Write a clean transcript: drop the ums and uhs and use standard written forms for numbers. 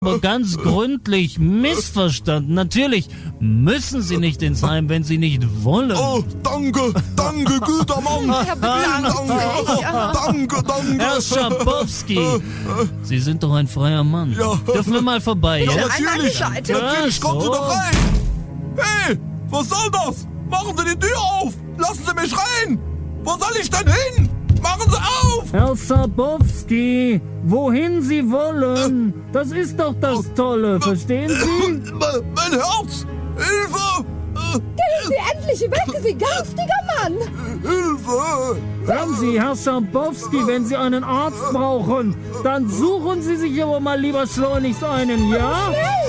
aber ganz gründlich missverstanden. Natürlich müssen Sie nicht ins Heim, wenn Sie nicht wollen. Oh, danke, guter Mann. Danke. Herr Schabowski, Sie sind doch ein freier Mann. Ja. Dürfen wir mal vorbei, Ja, ja? natürlich. Natürlich, kommen Sie so. doch rein. Hey, was soll das? Machen Sie die Tür auf. Lassen Sie mich rein. Wo soll ich denn hin? Machen Sie auf. Herr Schabowski, wohin Sie wollen. Das ist doch das Tolle, verstehen Sie? Mein Herz. Hilfe. Gehen Sie endlich weg, Sie garstiger Mann! Hilfe. Hören Sie, Herr Schabowski, wenn Sie einen Arzt brauchen, dann suchen Sie sich aber mal lieber schleunigst einen, ja?